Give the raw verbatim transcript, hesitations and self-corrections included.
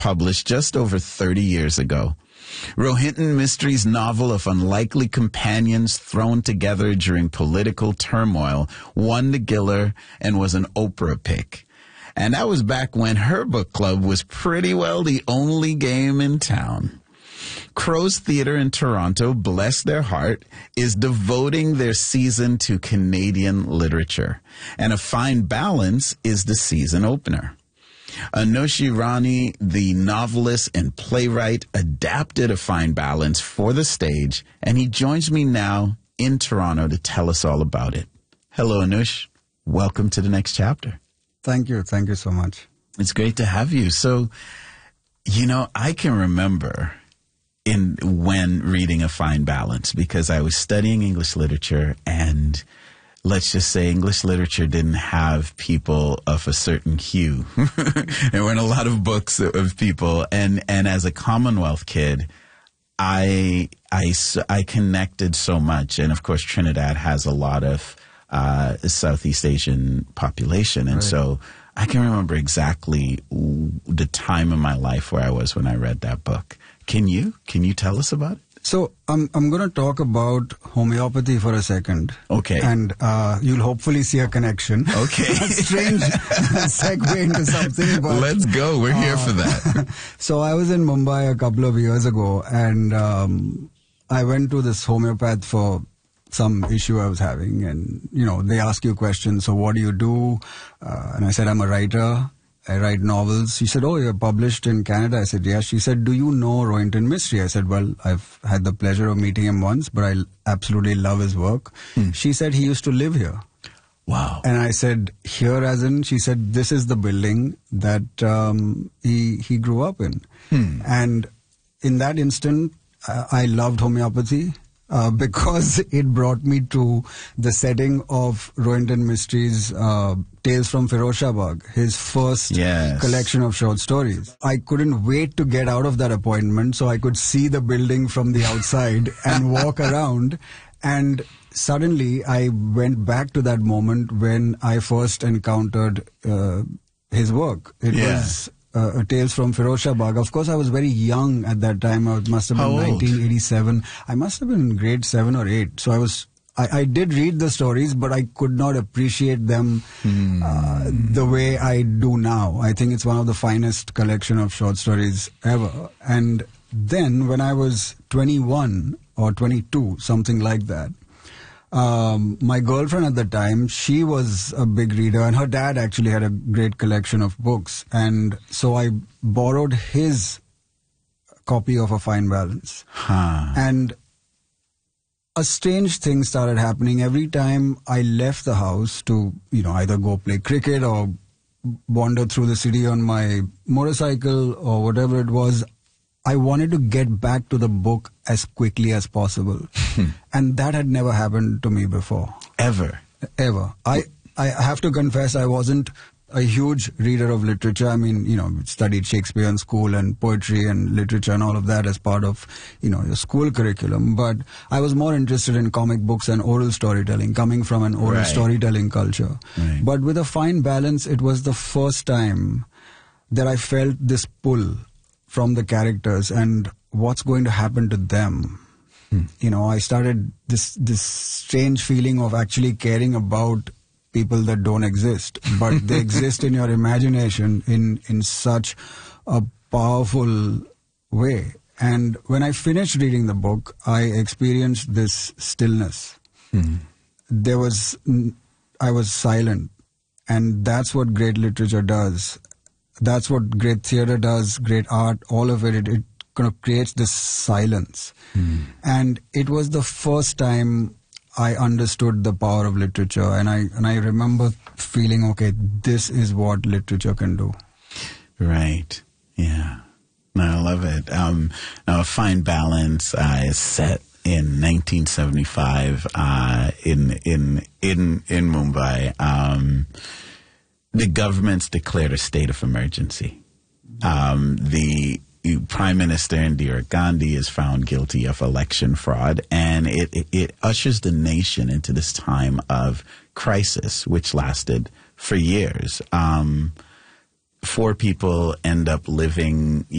published just over thirty years ago. Rohinton Mystery's novel of unlikely companions thrown together during political turmoil won the Giller and was an Oprah pick. And that was back when her book club was pretty well the only game in town. Crow's Theatre in Toronto, bless their heart, is devoting their season to Canadian literature. And A Fine Balance is the season opener. Anush Irani, the novelist and playwright, adapted A Fine Balance for the stage, and he joins me now in Toronto to tell us all about it. Hello, Anush. Welcome to the next chapter. Thank you. Thank you so much. It's great to have you. So, you know, I can remember in when reading A Fine Balance because I was studying English literature, and let's just say English literature didn't have people of a certain hue. There weren't a lot of books of people. And, and as a Commonwealth kid, I, I, I connected so much. And of course, Trinidad has a lot of uh, Southeast Asian population. And right. So I can remember exactly the time in my life where I was when I read that book. Can you? Can you tell us about it? So I'm I'm going to talk about homeopathy for a second. Okay. And uh, you'll hopefully see a connection. Okay. A strange segue into something. But, let's go. We're uh, here for that. So I was in Mumbai a couple of years ago, and um, I went to this homeopath for some issue I was having. And, you know, they ask you questions. So what do you do? Uh, and I said, I'm a writer. I write novels. She said, oh, you're published in Canada. I said, yes. She said, do you know Rohinton Mystery? I said, well, I've had the pleasure of meeting him once, but I absolutely love his work. Hmm. She said he used to live here. Wow. And I said, here as in, she said, this is the building that um, he, he grew up in. Hmm. And in that instant, uh, I loved homeopathy. Uh, because it brought me to the setting of Rohinton Mystery's uh, Tales from Firozhabad, his first yes. collection of short stories. I couldn't wait to get out of that appointment so I could see the building from the outside and walk around. And suddenly I went back to that moment when I first encountered uh, his work. It yeah. was Uh, Tales from Firozhabad. Of course, I was very young at that time. I must have been nineteen eighty-seven. I must have been in grade seven or eight. So I was, I, I did read the stories, but I could not appreciate them mm. uh, the way I do now. I think it's one of the finest collection of short stories ever. And then when I was twenty-one or twenty-two, something like that, Um, my girlfriend at the time, she was a big reader, and her dad actually had a great collection of books. And so I borrowed his copy of A Fine Balance. Huh. And a strange thing started happening every time I left the house to, you know, either go play cricket or wander through the city on my motorcycle or whatever it was. I wanted to get back to the book as quickly as possible. And that had never happened to me before. Ever? Ever. I, I have to confess I wasn't a huge reader of literature. I mean, you know, studied Shakespeare in school and poetry and literature and all of that as part of, you know, your school curriculum. But I was more interested in comic books and oral storytelling, coming from an oral right. storytelling culture. Right. But with A Fine Balance, it was the first time that I felt this pull from the characters and what's going to happen to them. Hmm. You know, I started this this strange feeling of actually caring about people that don't exist, but they exist in your imagination in, in such a powerful way. And when I finished reading the book, I experienced this stillness. Hmm. There was, I was silent. And that's what great literature does. That's what great theater does, great art, all of it, it, it kind of creates this silence. Mm. And it was the first time I understood the power of literature. And I and I remember feeling, okay, this is what literature can do. Right. Yeah. No, I love it. Um, now, A Fine Balance uh, is set in nineteen seventy-five uh, in, in, in, in Mumbai. Um The government's declared a state of emergency. Um, the Prime Minister Indira Gandhi is found guilty of election fraud, and it, it, it ushers the nation into this time of crisis, which lasted for years. Um, four people end up living